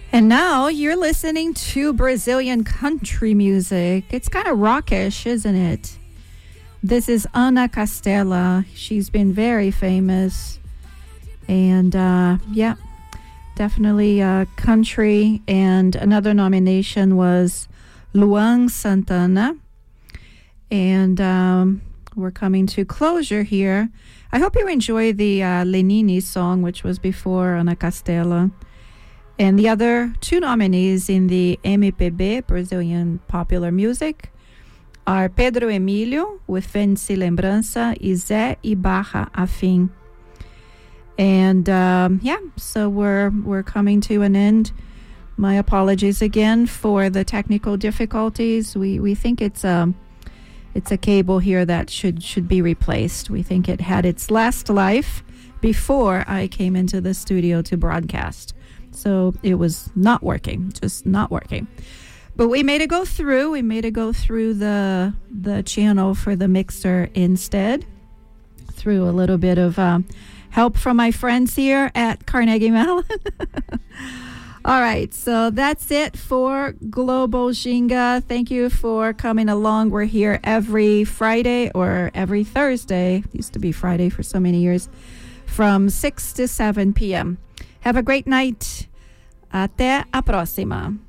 And now you're listening to Brazilian country music. It's kind of rockish, isn't it? This is Ana Castela. She's been very famous. And yeah, definitely country. And another nomination was Luan Santana. And we're coming to closure here. I hope you enjoy the Lenine song, which was before Ana Castela. And the other two nominees in the MPB, Brazilian Popular Music, are Pedro Emílio with Vence Lembrança e Zé Ibarra Afim. And yeah, so we're coming to an end. My apologies again for the technical difficulties. We think it's a cable here that should be replaced. We think it had its last life before I came into the studio to broadcast. So it was not working, just not working. But we made it go through. We made it go through the channel for the mixer instead, through a little bit of help from my friends here at Carnegie Mellon. All right, so that's it for Global Ginga. Thank you for coming along. We're here every Friday or every Thursday. It used to be Friday for so many years, from 6 to 7 p.m. Have a great night. Até a próxima.